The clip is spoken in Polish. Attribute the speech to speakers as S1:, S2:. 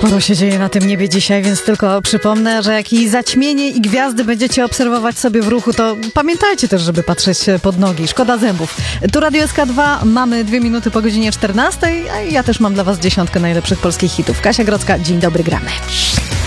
S1: Sporo się dzieje na tym niebie dzisiaj, więc tylko przypomnę, że jak i zaćmienie i gwiazdy będziecie obserwować sobie w ruchu, to pamiętajcie też, żeby patrzeć pod nogi. Szkoda zębów. Tu Radio SK2, mamy 2 minuty po godzinie 14, a ja też mam dla was 10 najlepszych polskich hitów. Kasia Grodzka, dzień dobry, gramy.